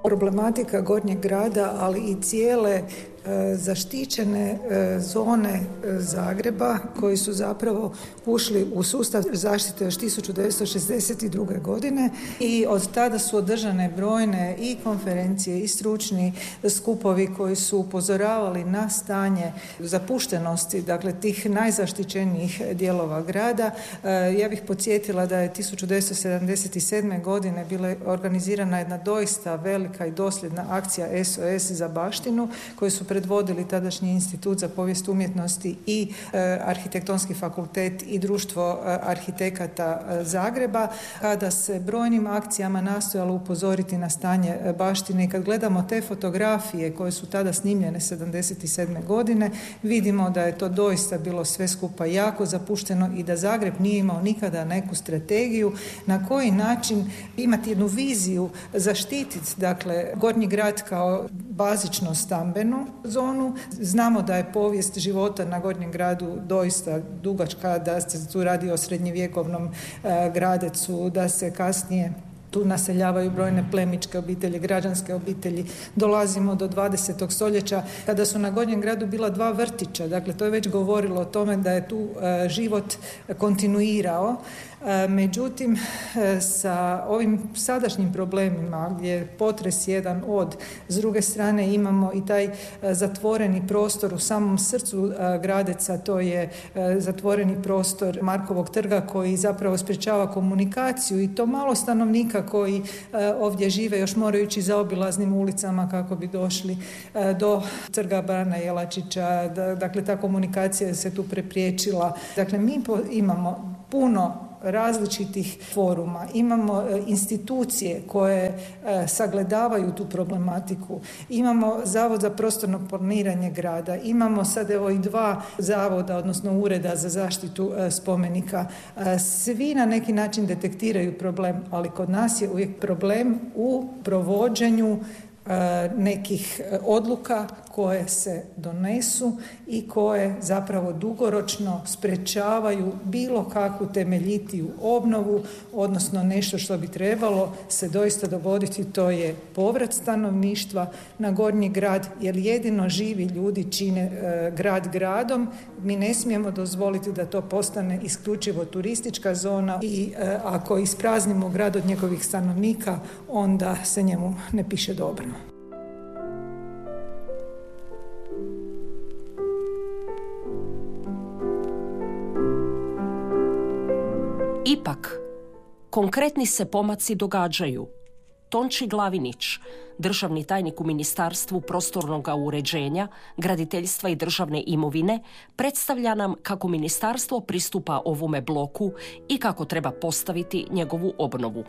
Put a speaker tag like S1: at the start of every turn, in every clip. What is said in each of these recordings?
S1: Problematika Gornjeg grada, ali i cijele zaštićene zone Zagreba koji su zapravo ušli u sustav zaštite još 1962. godine i od tada su održane brojne i konferencije i stručni skupovi koji su upozoravali na stanje zapuštenosti, dakle tih najzaštićenijih dijelova grada. Ja bih podsjetila da je 1977. godine bila organizirana jedna doista velika i dosljedna akcija SOS za baštinu koju su predvodili tadašnji Institut za povijest umjetnosti i Arhitektonski fakultet i Društvo arhitekata Zagreba, kada se brojnim akcijama nastojalo upozoriti na stanje baštine. I kad gledamo te fotografije koje su tada snimljene 77. godine, vidimo da je to doista bilo sve skupa jako zapušteno i da Zagreb nije imao nikada neku strategiju na koji način imati jednu viziju zaštititi, dakle, Gornji grad kao bazično stambenu zonu. Znamo da je povijest života na Gornjem gradu doista dugačka, da se tu radi o srednjevjekovnom Gradecu, da se kasnije tu naseljavaju brojne plemičke obitelji, građanske obitelji. Dolazimo do 20. stoljeća kada su na Gornjem gradu bila 2 vrtića. Dakle, to je već govorilo o tome da je tu život kontinuirao. Međutim, sa ovim sadašnjim problemima gdje je potres jedan od, s druge strane imamo i taj zatvoreni prostor u samom srcu Gradeca, to je zatvoreni prostor Markovog trga koji zapravo sprječava komunikaciju i to malo stanovnika koji ovdje žive još moraju ići zaobilaznim ulicama kako bi došli do trga Bana Jelačića. Dakle, ta komunikacija se tu prepriječila. Dakle, mi imamo puno različitih foruma, imamo institucije koje sagledavaju tu problematiku, imamo Zavod za prostorno planiranje grada, imamo sad evo i 2 zavoda, odnosno ureda za zaštitu spomenika. Svi na neki način detektiraju problem, ali kod nas je uvijek problem u provođenju nekih odluka koje se donesu i koje zapravo dugoročno sprečavaju bilo kakvu temeljitiju obnovu, odnosno nešto što bi trebalo se doista dogoditi, to je povrat stanovništva na Gornji grad, jer jedino živi ljudi čine grad gradom. Mi ne smijemo dozvoliti da to postane isključivo turistička zona i ako ispraznimo grad od njegovih stanovnika, onda se njemu ne piše dobro.
S2: Ipak, konkretni se pomaci događaju. Tonči Glavinić, državni tajnik u Ministarstvu prostornog uređenja, graditeljstva i državne imovine, predstavlja nam kako ministarstvo pristupa ovome bloku i kako treba postaviti njegovu obnovu.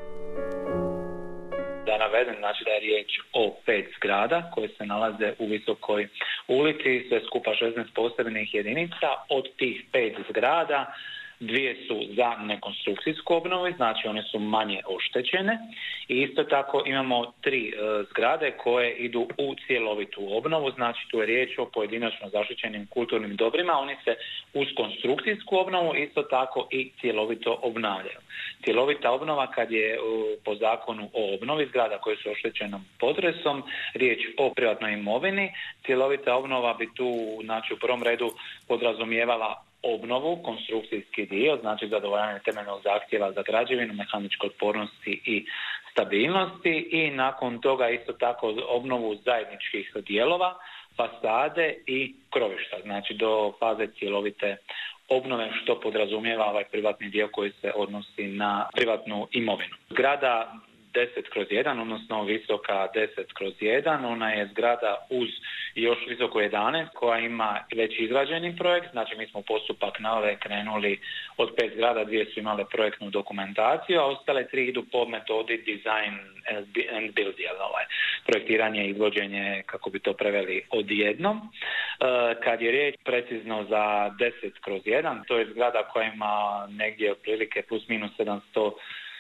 S3: Da navedem, znači da je riječ o 5 zgrada koje se nalaze u Visokoj ulici, sve skupa 16 posebnih jedinica. Od tih 5 zgrada 2 su za nekonstrukcijsku obnovu, znači one su manje oštećene i isto tako imamo 3 zgrade koje idu u cjelovitu obnovu, znači tu je riječ o pojedinačno zaštićenim kulturnim dobrima, oni se uz konstrukcijsku obnovu isto tako i cjelovito obnavljaju. Cjelovita obnova kad je po zakonu o obnovi zgrada koje su oštećenom potresom, riječ o privatnoj imovini, cjelovita obnova bi tu, znači u prvom redu podrazumijevala obnovu, konstrukcijski dio, znači zadovoljavanje temeljnog zahtjeva za građevinu, mehaničke otpornosti i stabilnosti i nakon toga isto tako obnovu zajedničkih dijelova, fasade i krovišta, znači do faze cjelovite obnove što podrazumijeva ovaj privatni dio koji se odnosi na privatnu imovinu. Zgrada 10/1, odnosno visoka 10/1, ona je zgrada uz još visoko 11 koja ima već izrađeni projekt, znači mi smo postupak nove krenuli od 5 zgrada, 2 su imale projektnu dokumentaciju, a ostale 3 idu po metodi design and build, projektiranje i izvođenje, kako bi to preveli, odjednom. Kad je riječ precizno za 10/1, to je zgrada koja ima negdje otprilike plus minus 700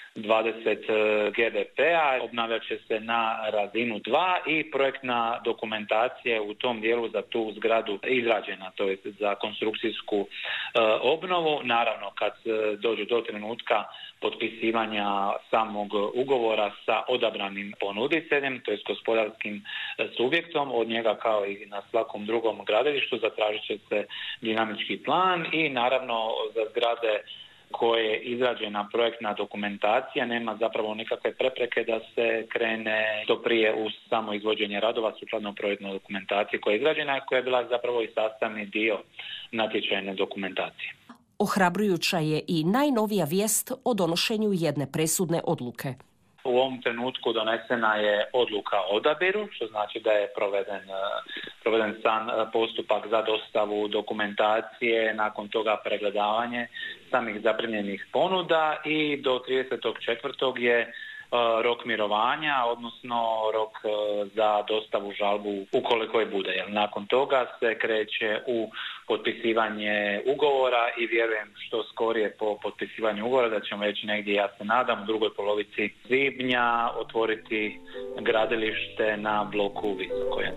S3: 20 GBP-a, obnavljat će se na razinu 2 i projektna dokumentacija u tom dijelu za tu zgradu izrađena, to je za konstrukcijsku obnovu. Naravno, kad dođe do trenutka potpisivanja samog ugovora sa odabranim ponuditeljem, to je gospodarskim subjektom, od njega kao i na svakom drugom gradilištu zatražit će se dinamički plan i naravno za zgrade koje je izrađena projektna dokumentacija nema zapravo nikakve prepreke da se krene što prije u samo izvođenje radova sukladno projektnoj dokumentaciji koja je izrađena i koja je bila zapravo i sastavni dio natječajne dokumentacije.
S2: Ohrabrujuća je i najnovija vijest o donošenju jedne presudne odluke.
S3: U ovom trenutku donesena je odluka o odabiru, što znači da je proveden sam postupak za dostavu dokumentacije, nakon toga pregledavanje samih zaprimljenih ponuda i do 30.4. je rok mirovanja, odnosno rok za dostavu žalbu ukoliko je bude. Jer nakon toga se kreće u potpisivanje ugovora i vjerujem što skorije po potpisivanju ugovora da ćemo već negdje, ja se nadam, u drugoj polovici svibnja otvoriti gradilište na bloku Visokoj.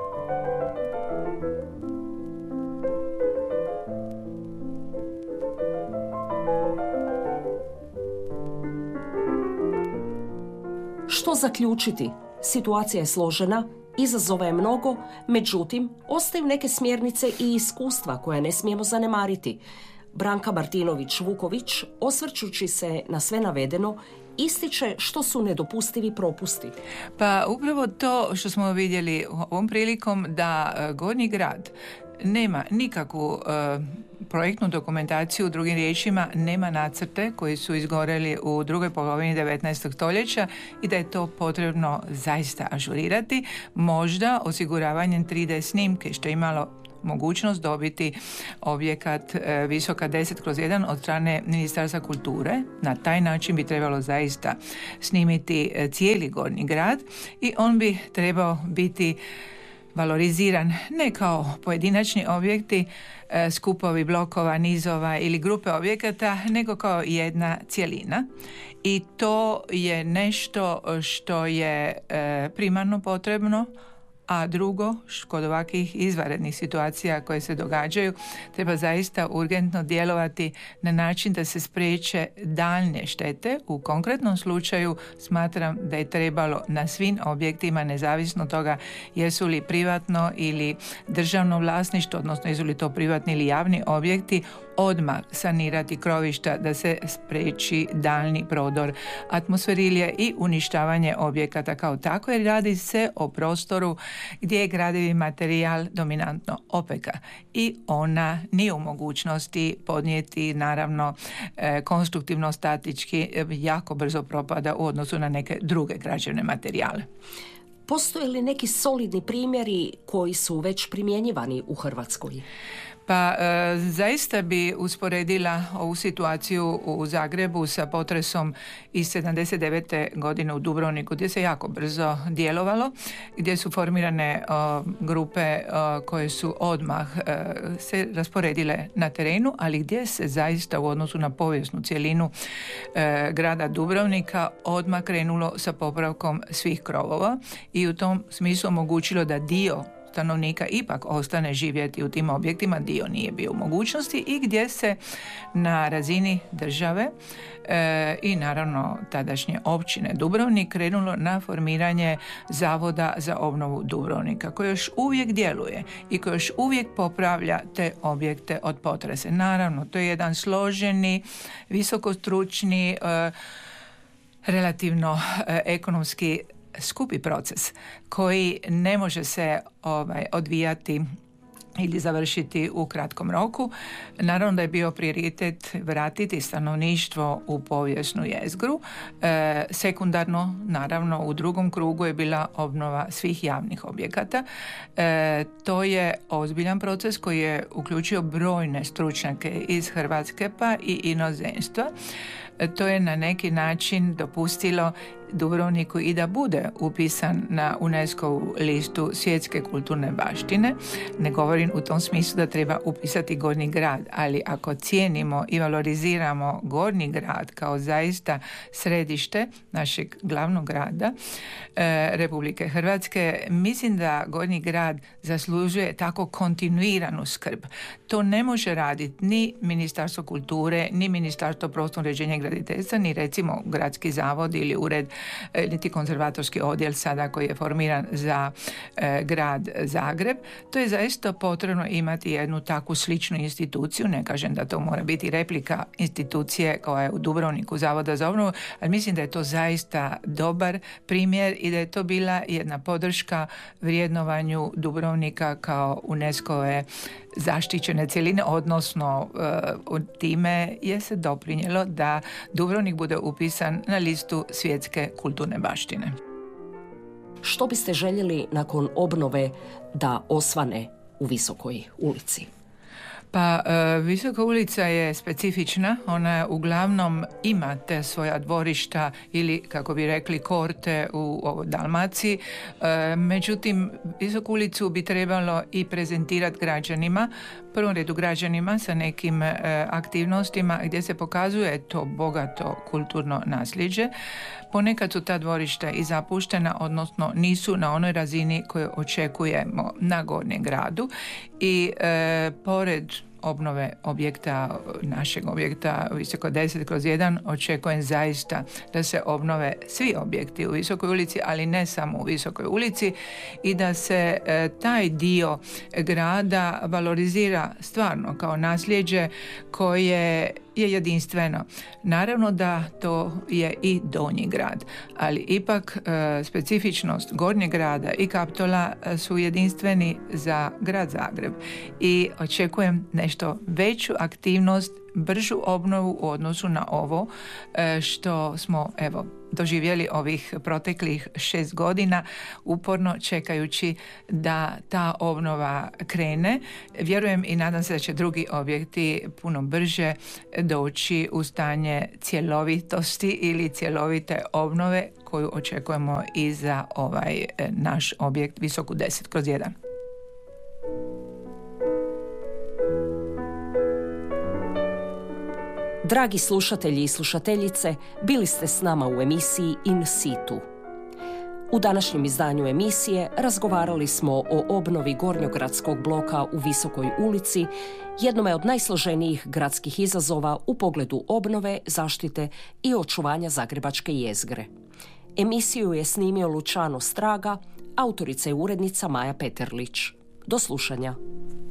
S2: Što zaključiti? Situacija je složena, izazova je mnogo, međutim, ostaju neke smjernice i iskustva koje ne smijemo zanemariti. Branka Martinović-Vuković, osvrćući se na sve navedeno, ističe što su nedopustivi propusti.
S4: Pa upravo to što smo vidjeli ovom prilikom da Gornji grad nema nikakvu projektnu dokumentaciju, u drugim riječima nema nacrte koji su izgoreli u drugoj polovini 19. stoljeća i da je to potrebno zaista ažurirati, možda osiguravanjem 3D snimke, što je imalo mogućnost dobiti objekat Visoka 10/1 od strane Ministarstva kulture. Na taj način bi trebalo zaista snimiti cijeli Gornji grad i on bi trebao biti valoriziran ne kao pojedinačni objekti, skupovi blokova, nizova ili grupe objekata, nego kao jedna cjelina. I to je nešto što je primarno potrebno, a drugo, kod ovakvih izvanrednih situacija koje se događaju, treba zaista urgentno djelovati na način da se spriječe daljnje štete. U konkretnom slučaju smatram da je trebalo na svim objektima, nezavisno toga jesu li privatno ili državno vlasništvo, odnosno jesu li to privatni ili javni objekti, odmah sanirati krovišta da se spriječi daljnji prodor atmosferilije i uništavanje objekata kao tako, jer radi se o prostoru gdje je gradivi materijal dominantno opeka i ona nije u mogućnosti podnijeti, naravno, konstruktivno statički jako brzo propada u odnosu na neke druge građevne materijale.
S2: Postoje li neki solidni primjeri koji su već primjenjivani u Hrvatskoj?
S4: Pa zaista bi usporedila ovu situaciju u Zagrebu sa potresom iz 79. godine u Dubrovniku, gdje se jako brzo djelovalo, gdje su formirane grupe koje su odmah se rasporedile na terenu, ali gdje se zaista u odnosu na povijesnu cjelinu grada Dubrovnika odmah krenulo sa popravkom svih krovova i u tom smislu omogućilo da dio stanovnika ipak ostane živjeti u tim objektima, dio nije bio u mogućnosti i gdje se na razini države i naravno tadašnje općine Dubrovnik krenulo na formiranje Zavoda za obnovu Dubrovnika, koji još uvijek djeluje i koji još uvijek popravlja te objekte od potresa. Naravno, to je jedan složeni, visokostručni, relativno ekonomski skupi proces koji ne može se odvijati ili završiti u kratkom roku. Naravno da je bio prioritet vratiti stanovništvo u povijesnu jezgru. Sekundarno, naravno, u drugom krugu je bila obnova svih javnih objekata. To je ozbiljan proces koji je uključio brojne stručnjake iz Hrvatske pa i inozemstva. To je na neki način dopustilo Dubrovniku i da bude upisan na UNESCO-vu listu svjetske kulturne baštine. Ne govorim u tom smislu da treba upisati Gornji grad, ali ako cijenimo i valoriziramo Gornji grad kao zaista središte našeg glavnog grada Republike Hrvatske, mislim da Gornji grad zaslužuje tako kontinuiranu skrb. To ne može raditi ni Ministarstvo kulture, ni Ministarstvo prostornog uređenja i graditeljstva, ni recimo Gradski zavod ili ured, niti konzervatorski odjel sada koji je formiran za grad Zagreb. To je zaista potrebno imati jednu takvu sličnu instituciju. Ne kažem da to mora biti replika institucije koja je u Dubrovniku Zavoda za obnovu, ali mislim da je to zaista dobar primjer i da je to bila jedna podrška vrijednovanju Dubrovnika kao UNESCO-ve zaštićene cjeline, odnosno time je se doprinijelo da Dubrovnik bude upisan na listu svjetske kulturne baštine.
S2: Što biste željeli nakon obnove da osvane u Visokoj ulici?
S4: Pa Visoka ulica je specifična, ona uglavnom ima te svoja dvorišta ili kako bi rekli korte u Dalmaciji, međutim Visoku ulicu bi trebalo i prezentirati građanima, prvom redu građanima sa nekim aktivnostima gdje se pokazuje to bogato kulturno nasljeđe. Ponekad su ta dvorišta i zapuštena, odnosno nisu na onoj razini koju očekujemo na Gornjem gradu i pored obnove objekta, našeg objekta Visoko 10/1 očekujem zaista da se obnove svi objekti u Visokoj ulici, ali ne samo u Visokoj ulici i da se taj dio grada valorizira stvarno kao nasljeđe koje je jedinstveno. Naravno da to je i Donji grad, ali ipak specifičnost Gornjeg grada i Kaptola su jedinstveni za grad Zagreb i očekujem nešto veću aktivnost, bržu obnovu u odnosu na ovo što smo doživjeli ovih proteklih 6 godina uporno čekajući da ta obnova krene. Vjerujem i nadam se da će drugi objekti puno brže doći u stanje cjelovitosti ili cjelovite obnove koju očekujemo i za ovaj naš objekt Visoku 10/1.
S2: Dragi slušatelji i slušateljice, bili ste s nama u emisiji In situ. U današnjem izdanju emisije razgovarali smo o obnovi gornjogradskog bloka u Visokoj ulici, jednome od najsloženijih gradskih izazova u pogledu obnove, zaštite i očuvanja zagrebačke jezgre. Emisiju je snimio Luciano Straga, autorica i urednica Maja Peterlić. Do slušanja.